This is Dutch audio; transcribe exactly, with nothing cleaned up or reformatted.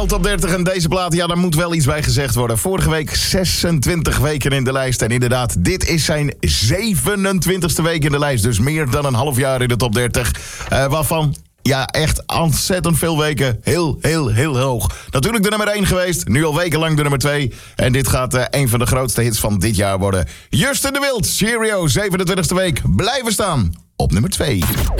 Top dertig en deze plaat, ja, daar moet wel iets bij gezegd worden. Vorige week zesentwintig weken in de lijst. En inderdaad, dit is zijn zevenentwintigste week in de lijst. Dus meer dan een half jaar in de top dertig. Uh, waarvan, ja, echt ontzettend veel weken heel, heel, heel hoog. Natuurlijk de nummer één geweest, nu al wekenlang de nummer twee. En dit gaat uh, een van de grootste hits van dit jaar worden. Justin de Wild, Cheerio, zevenentwintigste week, blijven staan op nummer twee.